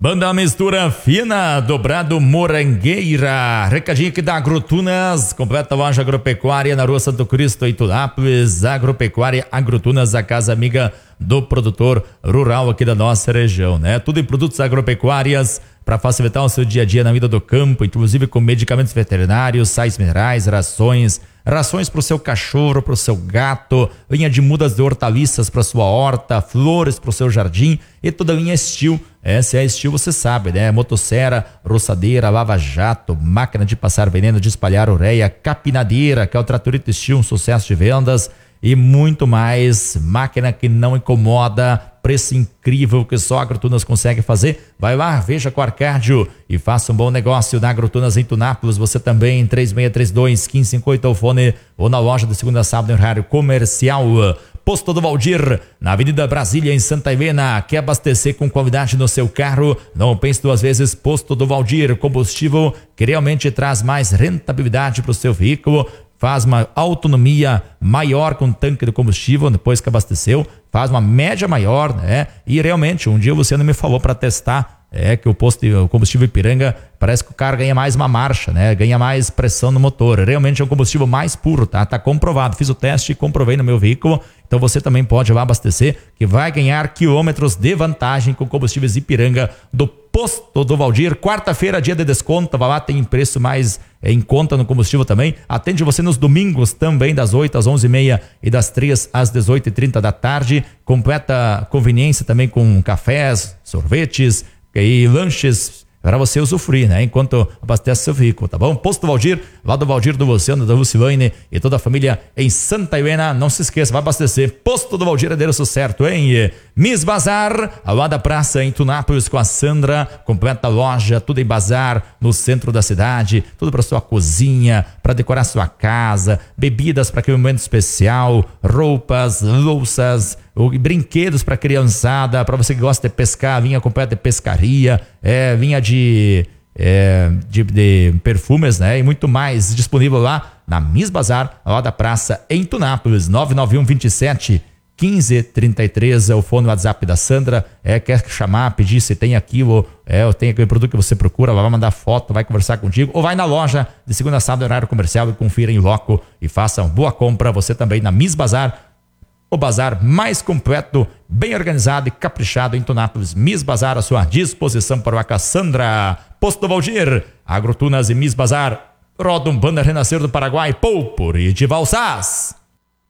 Banda Mistura Fina, dobrado Morangueira. Recadinho aqui da Agrotunas, completa loja agropecuária na Rua Santo Cristo, Itunápolis. Agropecuária Agrotunas, a casa amiga do produtor rural aqui da nossa região, né? Tudo em produtos agropecuárias para facilitar o seu dia a dia na vida do campo, inclusive com medicamentos veterinários, sais minerais, rações para o seu cachorro, para o seu gato, linha de mudas de hortaliças para sua horta, flores para o seu jardim e toda a linha Estil. Se é Estil, você sabe, né? Motosserra, roçadeira, lava-jato, máquina de passar veneno, de espalhar ureia, capinadeira, que é o Tratorito Estil, um sucesso de vendas e muito mais. Máquina que não incomoda, preço incrível que só a Agrotunas consegue fazer. Vai lá, veja com o Arcádio e faça um bom negócio na Agrotunas em Tunápolis. Você também, 3632-1558 ao fone ou na loja de segunda a sábado em horário comercial. Posto do Valdir, na Avenida Brasília, em Santa Helena. Quer abastecer com qualidade no seu carro? Não pense duas vezes. Posto do Valdir, combustível que realmente traz mais rentabilidade para o seu veículo. Faz uma autonomia maior com o tanque de combustível depois que abasteceu, faz uma média maior, né? E realmente, um dia você não me falou para testar, que o posto de combustível Ipiranga, parece que o cara ganha mais uma marcha, né? Ganha mais pressão no motor. Realmente é um combustível mais puro, tá? Tá comprovado. Fiz o teste e comprovei no meu veículo. Então você também pode ir lá abastecer, que vai ganhar quilômetros de vantagem com combustíveis Ipiranga do Posto do Valdir. Quarta-feira, dia de desconto, vai lá, tem preço mais em conta no combustível também. Atende você nos domingos também, das 8 às 11h30 e das 3 às 18h30 da tarde. Completa conveniência também com cafés, sorvetes e lanches para você usufruir, né? Enquanto abastece seu veículo, tá bom? Posto Valdir, lá do Valdir, do Luciano, da Lucilane e toda a família em Santa Helena. Não se esqueça, vai abastecer. Posto do Valdir, endereço certo, hein? Miss Bazar, ao lado da praça em Tunápolis com a Sandra. Completa loja, tudo em bazar, no centro da cidade. Tudo para sua cozinha, para decorar sua casa. Bebidas para aquele momento especial. Roupas, louças, brinquedos para criançada, para você que gosta de pescar, linha completa de pescaria, linha de perfumes, né? E muito mais disponível lá na Miss Bazar, lá da praça em Tunápolis. 99127-1533 é o fone WhatsApp da Sandra. Quer chamar, pedir se tem aquilo, ou tem aquele produto que você procura, vai mandar foto, vai conversar contigo, ou vai na loja de segunda a sábado, horário comercial, e confira em loco e faça uma boa compra. Você também na Miss Bazar, o bazar mais completo, bem organizado e caprichado em Tunápolis. Miss Bazar à sua disposição para o Cassandra. Posto Valdir, Agrotunas e Miss Bazar rodam Banda Renascer do Paraguai, Poupor e de Valsás.